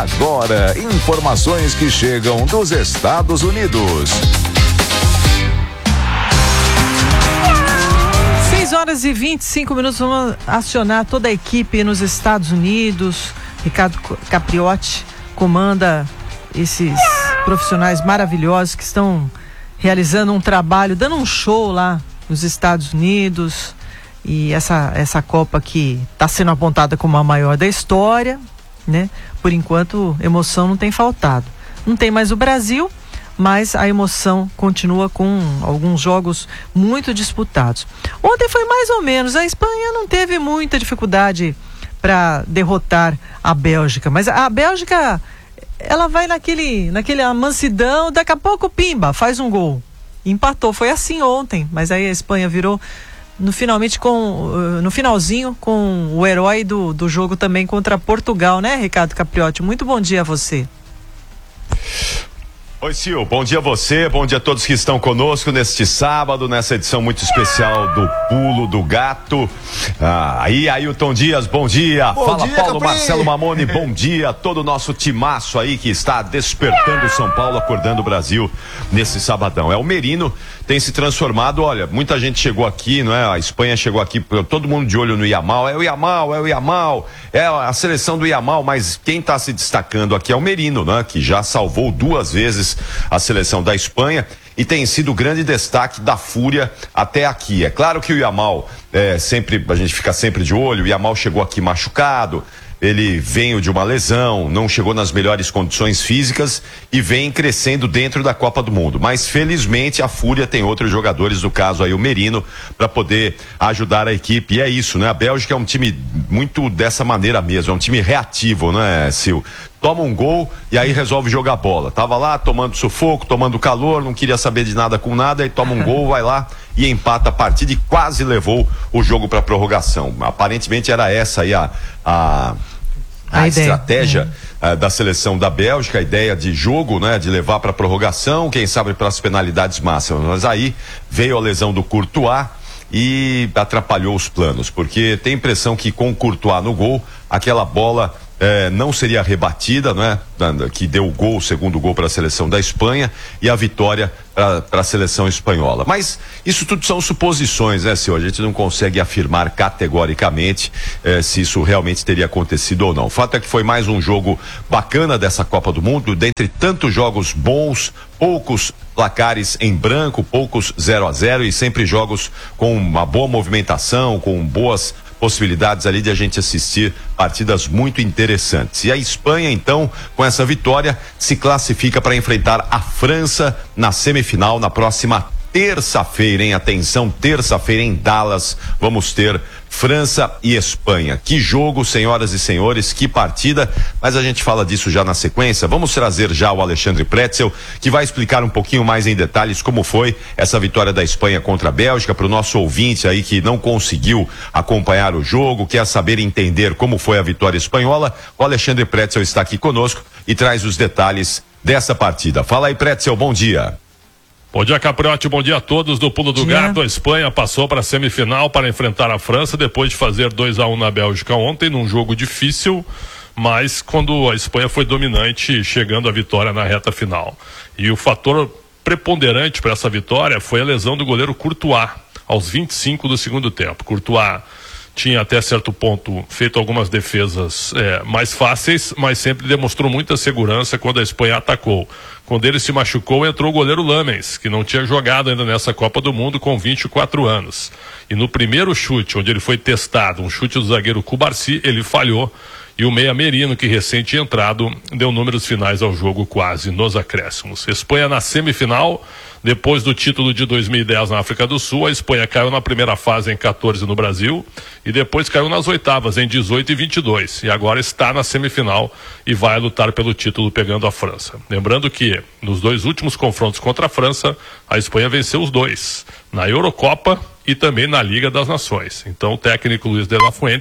Agora, informações que chegam dos Estados Unidos. 6h25, vamos acionar toda a equipe nos Estados Unidos. Ricardo Capriotti comanda esses profissionais maravilhosos que estão realizando um trabalho, dando um show lá nos Estados Unidos. E essa Copa que está sendo apontada como a maior da história, né? Por enquanto, emoção não tem faltado. Não tem mais o Brasil, mas a emoção continua com alguns jogos muito disputados. Ontem foi mais ou menos, a Espanha não teve muita dificuldade para derrotar a Bélgica, mas a Bélgica, ela vai naquele mansidão, daqui a pouco, pimba, faz um gol. Empatou, foi assim ontem, mas aí a Espanha virou no finalzinho com o herói do jogo também contra Portugal, né, Ricardo Capriotti? Muito bom dia a você. Oi, Sil, bom dia a você, bom dia a todos que estão conosco neste sábado, nessa edição muito especial do Pulo do Gato. Aí, Ailton Dias, bom dia. Bom Fala, dia, Paulo Capri. Marcelo Mamone, bom dia. Todo o nosso timaço aí que está despertando São Paulo, acordando o Brasil nesse sabadão. O Merino tem se transformado, olha, muita gente chegou aqui, não é? A Espanha chegou aqui, todo mundo de olho no Yamal, é o Yamal, é a seleção do Yamal, mas quem está se destacando aqui é o Merino, né? Que já salvou 2 vezes a seleção da Espanha e tem sido o grande destaque da Fúria até aqui. É claro que o Yamal, a gente fica sempre de olho, o Yamal chegou aqui machucado, ele veio de uma lesão, não chegou nas melhores condições físicas e vem crescendo dentro da Copa do Mundo. Mas felizmente a Fúria tem outros jogadores, no caso aí o Merino, para poder ajudar a equipe. E é isso, né? A Bélgica é um time muito dessa maneira mesmo, é um time reativo, né, Sil? Toma um gol e aí resolve jogar bola. Tava lá tomando sufoco, tomando calor, não queria saber de nada com nada, e toma um gol, vai lá e empata a partida e quase levou o jogo para prorrogação. Aparentemente era essa aí a estratégia da seleção da Bélgica, a ideia de jogo, né, de levar para prorrogação, quem sabe para as penalidades máximas. Mas aí veio a lesão do Courtois e atrapalhou os planos, porque tem a impressão que com o Courtois no gol, aquela bola não seria rebatida, né? Que deu o gol, o segundo gol para a seleção da Espanha e a vitória para a seleção espanhola. Mas isso tudo são suposições, né, senhor? A gente não consegue afirmar categoricamente se isso realmente teria acontecido ou não. O fato é que foi mais um jogo bacana dessa Copa do Mundo, dentre tantos jogos bons, poucos placares em branco, poucos 0-0 e sempre jogos com uma boa movimentação, com boas possibilidades ali de a gente assistir partidas muito interessantes. E a Espanha, então, com essa vitória, se classifica para enfrentar a França na semifinal na próxima terça-feira, hein? Atenção, terça-feira em Dallas, vamos ter França e Espanha. Que jogo, senhoras e senhores, que partida, mas a gente fala disso já na sequência. Vamos trazer já o Alexandre Pretzel, que vai explicar um pouquinho mais em detalhes como foi essa vitória da Espanha contra a Bélgica, para o nosso ouvinte aí que não conseguiu acompanhar o jogo, quer saber e entender como foi a vitória espanhola. O Alexandre Pretzel está aqui conosco e traz os detalhes dessa partida. Fala aí, Pretzel, bom dia. Bom dia, Capriotti, bom dia a todos do Pulo do Gato. A Espanha passou para a semifinal para enfrentar a França depois de fazer 2-1 na Bélgica ontem, num jogo difícil, mas quando a Espanha foi dominante, chegando à vitória na reta final. E o fator preponderante para essa vitória foi a lesão do goleiro Courtois, aos 25 do segundo tempo. Courtois tinha até certo ponto feito algumas defesas mais fáceis, mas sempre demonstrou muita segurança quando a Espanha atacou. Quando ele se machucou, entrou o goleiro Lamens, que não tinha jogado ainda nessa Copa do Mundo, com 24 anos. E no primeiro chute, onde ele foi testado, um chute do zagueiro Cubarsi, ele falhou. E o meia Merino, que recém tinha entrado, deu números finais ao jogo quase nos acréscimos. Espanha na semifinal, depois do título de 2010 na África do Sul, a Espanha caiu na primeira fase em 14 no Brasil e depois caiu nas oitavas em 18 e 22. E agora está na semifinal e vai lutar pelo título pegando a França. Lembrando que nos 2 últimos confrontos contra a França, a Espanha venceu os 2, na Eurocopa e também na Liga das Nações. Então o técnico Luis de la Fuente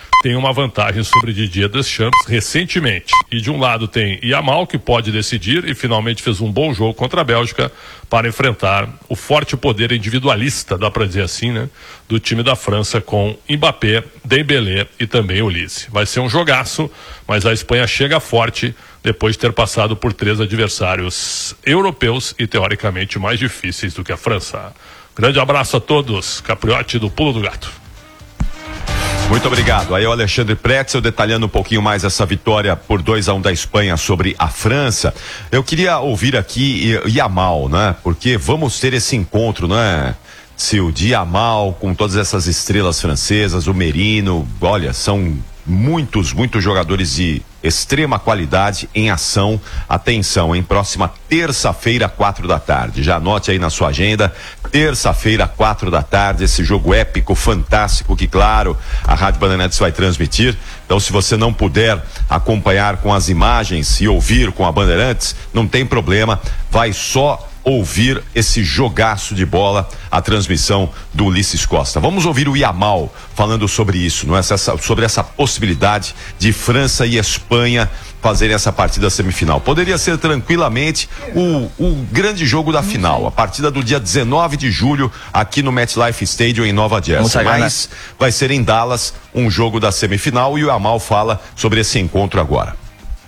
tem uma vantagem sobre Didier Deschamps recentemente. E de um lado tem Yamal, que pode decidir e finalmente fez um bom jogo contra a Bélgica para enfrentar o forte poder individualista, dá para dizer assim, né, do time da França com Mbappé, Dembélé e também Olise. Vai ser um jogaço, mas a Espanha chega forte depois de ter passado por 3 adversários europeus e teoricamente mais difíceis do que a França. Grande abraço a todos, Capriotti do Pulo do Gato. Muito obrigado. Aí o Alexandre Pretzel detalhando um pouquinho mais essa vitória por 2-1 da Espanha sobre a França. Eu queria ouvir aqui Yamal, né? Porque vamos ter esse encontro, né? Se o Yamal com todas essas estrelas francesas, o Merino, olha, são muitos jogadores de extrema qualidade em ação. Atenção, em próxima terça-feira, 4 da tarde. Já anote aí na sua agenda, terça-feira, 4 da tarde, esse jogo épico, fantástico, que claro, a Rádio Bandeirantes vai transmitir. Então, se você não puder acompanhar com as imagens e ouvir com a Bandeirantes, não tem problema, vai só ouvir esse jogaço de bola, a transmissão do Ulisses Costa. Vamos ouvir o Yamal falando sobre isso, não é? Sobre essa possibilidade de França e Espanha fazerem essa partida semifinal. Poderia ser tranquilamente o grande jogo da final, a partida do dia 19 de julho aqui no MetLife Stadium em Nova Jersey. Mas vai ser em Dallas um jogo da semifinal e o Yamal fala sobre esse encontro agora.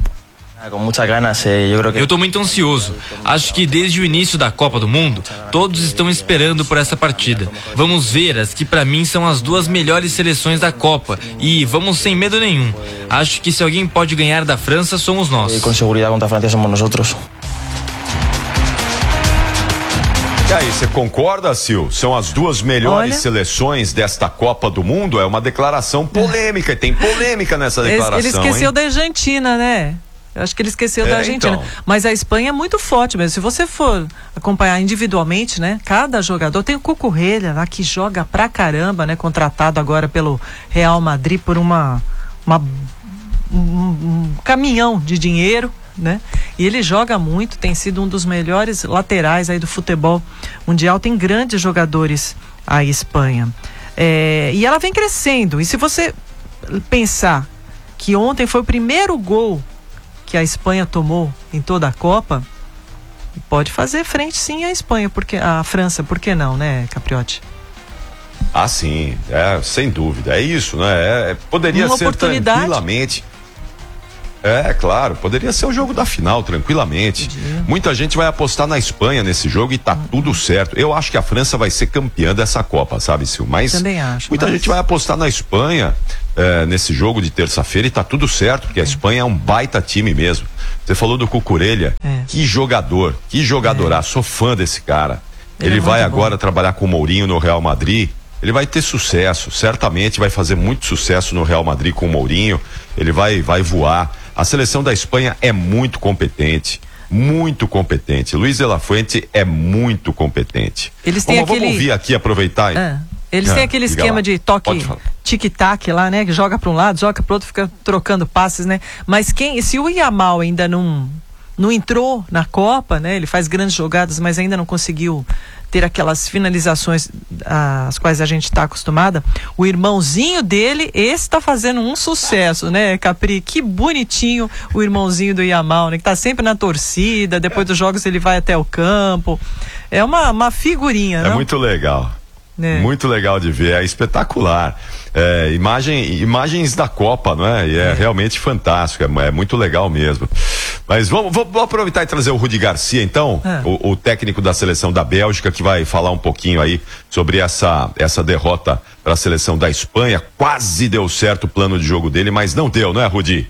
Eu estou muito ansioso. Acho que desde o início da Copa do Mundo, todos estão esperando por essa partida. Vamos ver as que para mim são as 2 melhores seleções da Copa e vamos sem medo nenhum. Acho que se alguém pode ganhar da França, somos nós. E aí, você concorda, Sil? São as 2 melhores seleções desta Copa do Mundo? É uma declaração polêmica, e tem polêmica nessa declaração. Ele esqueceu da Argentina, né? Eu acho que ele esqueceu da Argentina. Então. Mas a Espanha é muito forte mesmo. Se você for acompanhar individualmente, né? Cada jogador. Tem o Cucurella lá que joga pra caramba, né? Contratado agora pelo Real Madrid por um caminhão de dinheiro, né? E ele joga muito, tem sido um dos melhores laterais aí do futebol mundial. Tem grandes jogadores a Espanha. E ela vem crescendo. E se você pensar que ontem foi o primeiro gol que a Espanha tomou em toda a Copa, pode fazer frente sim à Espanha, porque a França, por que não, né, Capriotti? Ah, sim, sem dúvida, é isso, né? Poderia ser tranquilamente. Claro, poderia ser o jogo da final, tranquilamente. Muita gente vai apostar na Espanha nesse jogo e tá tudo certo. Eu acho que a França vai ser campeã dessa Copa, sabe, Sil? Mas também acho, muita gente vai apostar na Espanha nesse jogo de terça-feira e tá tudo certo, porque a Espanha é um baita time mesmo. Você falou do Cucurella, que jogador, que jogadoraço, sou fã desse cara. Ele vai agora trabalhar com o Mourinho no Real Madrid. Ele vai ter sucesso, certamente vai fazer muito sucesso no Real Madrid com o Mourinho. Ele vai voar. A seleção da Espanha é muito competente. Muito competente. Luiz de la Fuente é muito competente. Eles têm vamos ouvir aqui, aproveitar. Eles têm aquele esquema de toque tic-tac lá, né? Que joga para um lado, joga para outro, fica trocando passes, né? Mas se o Yamal ainda não entrou na Copa, né? Ele faz grandes jogadas, mas ainda não conseguiu ter aquelas finalizações às quais a gente está acostumada. O irmãozinho dele, esse está fazendo um sucesso, né, Capri? Que bonitinho o irmãozinho do Yamal, né? Que tá sempre na torcida, depois dos jogos ele vai até o campo. É uma figurinha, né? É muito legal. Muito legal de ver, é espetacular. Imagens da Copa, não é? E é realmente fantástico, é muito legal mesmo. Mas vamos aproveitar e trazer o Rudi Garcia, então, o técnico da seleção da Bélgica, que vai falar um pouquinho aí sobre essa derrota para a seleção da Espanha. Quase deu certo o plano de jogo dele, mas não deu, não é, Rudi?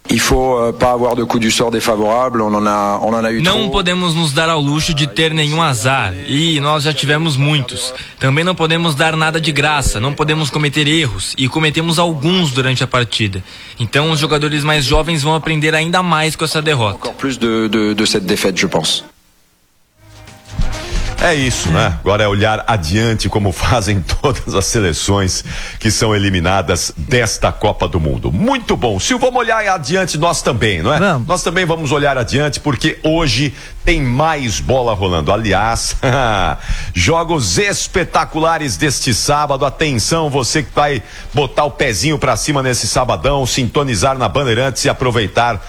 Não podemos nos dar ao luxo de ter nenhum azar, e nós já tivemos muitos. Também não podemos dar nada de graça, não podemos cometer erros, e cometemos alguns durante a partida. Então os jogadores mais jovens vão aprender ainda mais com essa derrota. É isso, né? Agora é olhar adiante como fazem todas as seleções que são eliminadas desta Copa do Mundo. Muito bom. Se vamos olhar adiante, nós também, não é? Vamos. Nós também vamos olhar adiante porque hoje tem mais bola rolando. Aliás, jogos espetaculares deste sábado. Atenção, você que vai botar o pezinho pra cima nesse sabadão, sintonizar na Bandeirantes e aproveitar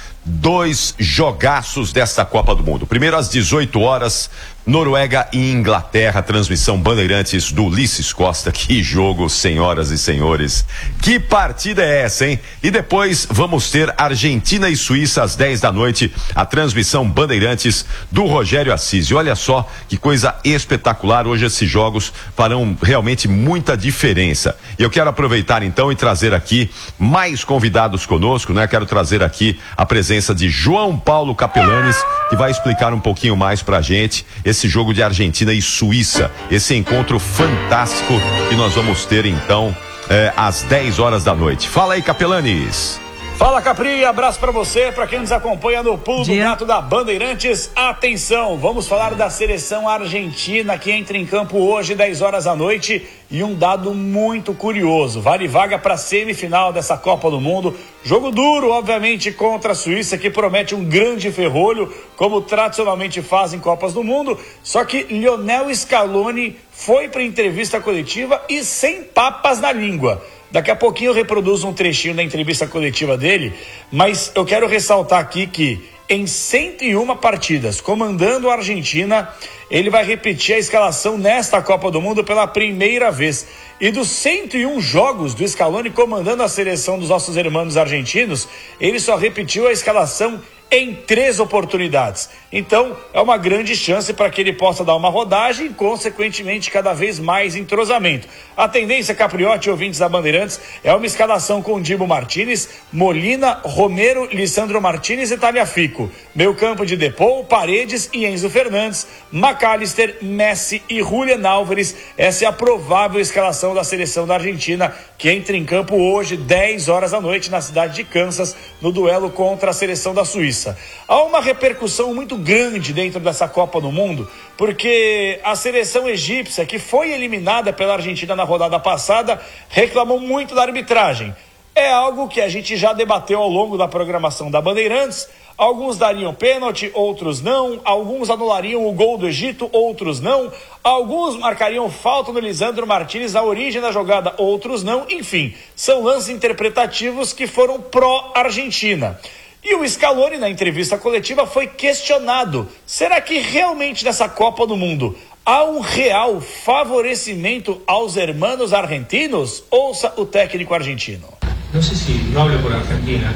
2 jogaços desta Copa do Mundo. Primeiro às 18 horas, Noruega e Inglaterra, transmissão Bandeirantes do Ulisses Costa. Que jogo, senhoras e senhores. Que partida é essa, hein? E depois vamos ter Argentina e Suíça às 10 da noite, a transmissão Bandeirantes do Rogério Assis. E olha só que coisa espetacular, hoje esses jogos farão realmente muita diferença. E eu quero aproveitar então e trazer aqui mais convidados conosco, né? Quero trazer aqui a presença de João Paulo Capelanes, que vai explicar um pouquinho mais pra gente esse jogo de Argentina e Suíça, esse encontro fantástico que nós vamos ter então às 10 horas da noite. Fala aí, Capelanes. Fala, Capri, abraço pra você, pra quem nos acompanha no Pulo do Gato da Bandeirantes. Atenção, vamos falar da seleção argentina que entra em campo hoje, 10 horas da noite, e um dado muito curioso, vale vaga pra semifinal dessa Copa do Mundo. Jogo duro, obviamente, contra a Suíça, que promete um grande ferrolho, como tradicionalmente fazem Copas do Mundo, só que Lionel Scaloni foi pra entrevista coletiva e sem papas na língua. Daqui a pouquinho eu reproduzo um trechinho da entrevista coletiva dele, mas eu quero ressaltar aqui que em 101 partidas, comandando a Argentina, ele vai repetir a escalação nesta Copa do Mundo pela primeira vez. E dos 101 jogos do Scaloni comandando a seleção dos nossos irmãos argentinos, ele só repetiu a escalação em 3 oportunidades. Então, é uma grande chance para que ele possa dar uma rodagem e, consequentemente, cada vez mais entrosamento. A tendência, Capriotti e ouvintes da Bandeirantes, é uma escalação com Dibu Martínez, Molina, Romero, Lisandro Martínez e Tagliafico. Meio campo de Depou, Paredes e Enzo Fernandes, McAllister, Messi e Julián Álvares. Essa é a provável escalação da seleção da Argentina, que entra em campo hoje, 10 horas da noite, na cidade de Kansas, no duelo contra a seleção da Suíça. Há uma repercussão muito grande dentro dessa Copa do Mundo, porque a seleção egípcia, que foi eliminada pela Argentina na rodada passada, reclamou muito da arbitragem. É algo que a gente já debateu ao longo da programação da Bandeirantes. Alguns dariam pênalti, outros não. Alguns anulariam o gol do Egito, outros não. Alguns marcariam falta no Lisandro Martínez na origem da jogada, outros não. Enfim, são lances interpretativos que foram pró-Argentina. E o Scaloni, na entrevista coletiva, foi questionado. Será que realmente nessa Copa do Mundo há um real favorecimento aos hermanos argentinos? Ouça o técnico argentino. Não sei se eu hablo por Argentina.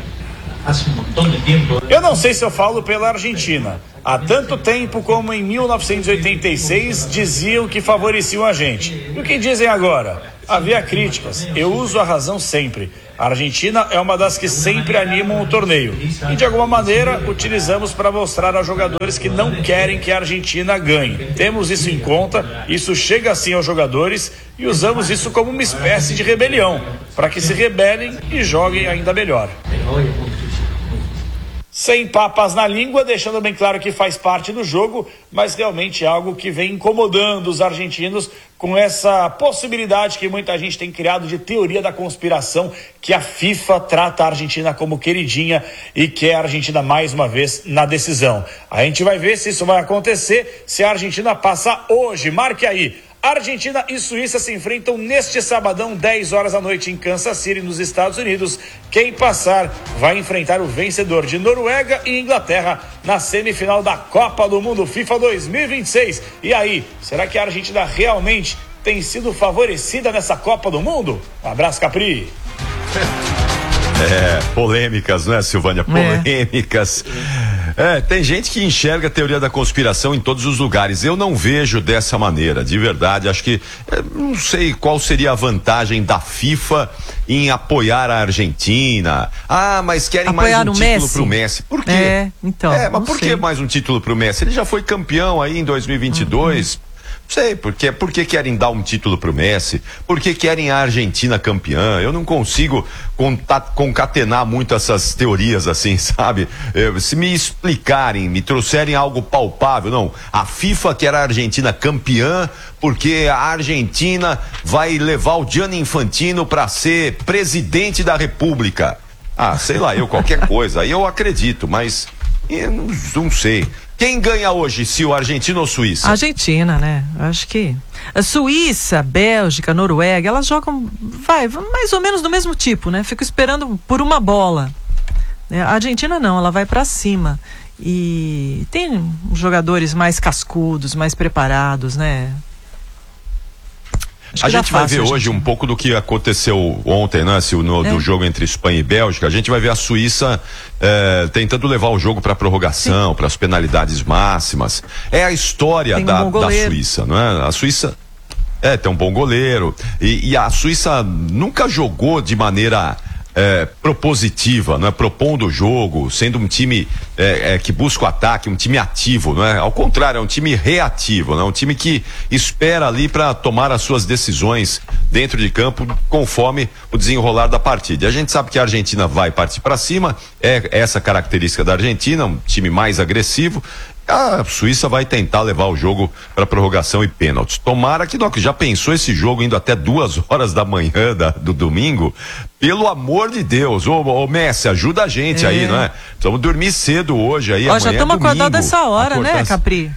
Eu não sei se eu falo pela Argentina. Há tanto tempo como em 1986 diziam que favoreciam a gente. E o que dizem agora? Havia críticas. Eu uso a razão sempre. A Argentina é uma das que sempre animam o torneio. E de alguma maneira utilizamos para mostrar aos jogadores que não querem que a Argentina ganhe. Temos isso em conta, isso chega assim aos jogadores e usamos isso como uma espécie de rebelião, para que se rebelem e joguem ainda melhor. Sem papas na língua, deixando bem claro que faz parte do jogo, mas realmente é algo que vem incomodando os argentinos com essa possibilidade que muita gente tem criado de teoria da conspiração, que a FIFA trata a Argentina como queridinha e quer a Argentina mais uma vez na decisão. A gente vai ver se isso vai acontecer, se a Argentina passar hoje. Marque aí. Argentina e Suíça se enfrentam neste sabadão, 10 horas da noite, em Kansas City, nos Estados Unidos. Quem passar vai enfrentar o vencedor de Noruega e Inglaterra na semifinal da Copa do Mundo FIFA 2026. E aí, será que a Argentina realmente tem sido favorecida nessa Copa do Mundo? Um abraço, Capri. Polêmicas, não é, Silvânia? Polêmicas. Tem gente que enxerga a teoria da conspiração em todos os lugares. Eu não vejo dessa maneira, de verdade. Acho que, não sei qual seria a vantagem da FIFA em apoiar a Argentina. Ah, mas querem apoiar mais um título pro Messi. Por quê? Então. Mas por que mais um título pro Messi? Ele já foi campeão aí em 2022. Sei, porque querem dar um título pro Messi, porque querem a Argentina campeã. Eu não consigo concatenar muito essas teorias assim, sabe? Se me explicarem, me trouxerem algo palpável, não. A FIFA quer a Argentina campeã porque a Argentina vai levar o Gianni Infantino para ser presidente da República. Ah, sei lá, qualquer coisa. Aí eu acredito, mas eu não sei. Quem ganha hoje, se o Argentina ou Suíça? Argentina, né? Acho que a Suíça, Bélgica, Noruega, elas jogam, mais ou menos do mesmo tipo, né? Fico esperando por uma bola. A Argentina não, ela vai pra cima. E tem jogadores mais cascudos, mais preparados, né? A gente vai ver hoje um pouco do que aconteceu ontem, né? Do jogo entre Espanha e Bélgica. A gente vai ver a Suíça tentando levar o jogo para prorrogação, para as penalidades máximas. É a história da Suíça, não é? A Suíça tem um bom goleiro. E a Suíça nunca jogou de maneira propositiva, não é? Propondo o jogo, sendo um time que busca o ataque, um time ativo, não é? Ao contrário, é um time reativo, não é? Um time que espera ali para tomar as suas decisões dentro de campo conforme o desenrolar da partida. E a gente sabe que a Argentina vai partir para cima, é essa característica da Argentina, um time mais agressivo. A Suíça vai tentar levar o jogo para prorrogação e pênaltis. Tomara que já pensou esse jogo indo até 2h da manhã do domingo? Pelo amor de Deus, ô Messi, ajuda a gente aí, não é? Vamos dormir cedo hoje aí, amanhã já estamos acordados essa hora, né, Capri?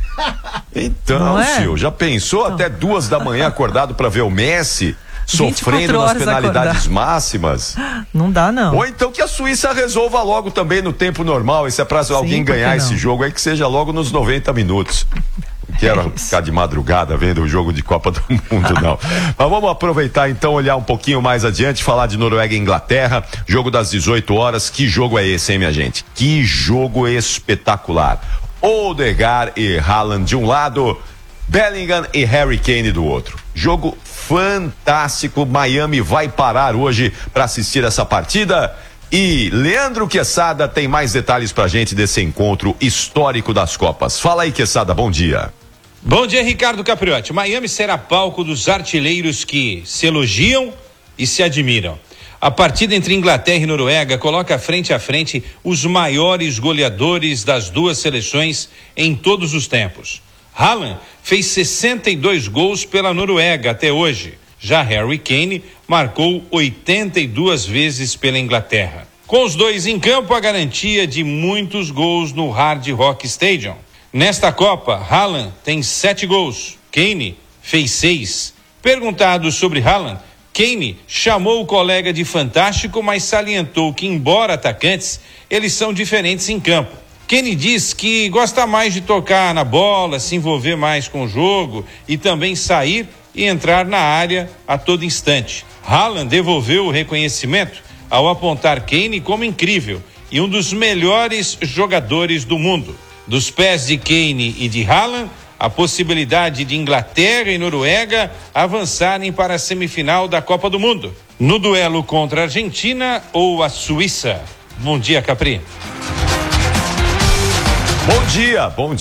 Então, Sil, já pensou até 2 da manhã acordado para ver o Messi sofrendo nas penalidades máximas? Não dá, não. Ou então que a Suíça resolva logo também no tempo normal, e se é pra alguém ganhar esse jogo aí, que seja logo nos 90 minutos. Não quero ficar de madrugada vendo o jogo de Copa do Mundo, não. Mas vamos aproveitar então, olhar um pouquinho mais adiante, falar de Noruega e Inglaterra, jogo das 18 horas. Que jogo é esse, hein, minha gente? Que jogo espetacular. Odegaard e Haaland de um lado, Bellingham e Harry Kane do outro. Jogo fantástico. Miami vai parar hoje para assistir essa partida. E Leandro Quesada tem mais detalhes pra gente desse encontro histórico das Copas. Fala aí, Quesada, bom dia. Bom dia, Ricardo Capriotti. Miami será palco dos artilheiros que se elogiam e se admiram. A partida entre Inglaterra e Noruega coloca frente a frente os maiores goleadores das duas seleções em todos os tempos. Haaland fez 62 gols pela Noruega até hoje. Já Harry Kane marcou 82 vezes pela Inglaterra. Com os dois em campo, a garantia de muitos gols no Hard Rock Stadium. Nesta Copa, Haaland tem 7 gols. Kane fez 6. Perguntado sobre Haaland, Kane chamou o colega de fantástico, mas salientou que, embora atacantes, eles são diferentes em campo. Kane diz que gosta mais de tocar na bola, se envolver mais com o jogo e também sair e entrar na área a todo instante. Haaland devolveu o reconhecimento ao apontar Kane como incrível e um dos melhores jogadores do mundo. Dos pés de Kane e de Haaland, a possibilidade de Inglaterra e Noruega avançarem para a semifinal da Copa do Mundo, no duelo contra a Argentina ou a Suíça. Bom dia, Capri. Bom dia, bom dia.